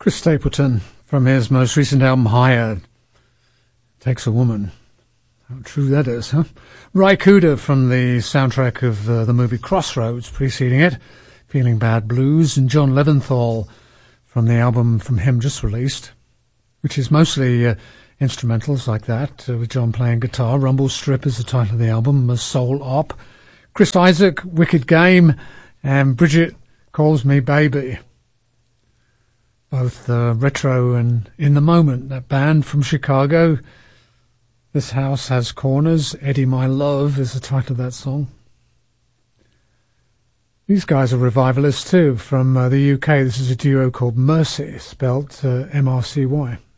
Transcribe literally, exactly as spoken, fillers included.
Chris Stapleton, from his most recent album, Higher, Takes a Woman. How true that is, huh? Ry Cooder, from the soundtrack of uh, the movie Crossroads, preceding it, Feeling Bad Blues, and John Leventhal, from the album from him just released, which is mostly uh, instrumentals like that, uh, with John playing guitar. Rumble Strip is the title of the album, a soul op. Chris Isaak, Wicked Game, and Bridget Calls Me Baby. Both uh, retro and in the moment. That band from Chicago, This House Has Corners, Eddie My Love is the title of that song. These guys are revivalists too, from uh, the U K. This is a duo called Mercy, spelt uh, M R C Y.